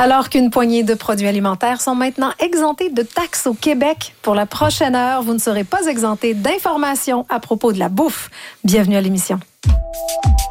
Alors qu'une poignée de produits alimentaires sont maintenant exemptés de taxes au Québec, pour la prochaine heure, vous ne serez pas exempté d'informations à propos de la bouffe. Bienvenue à l'émission.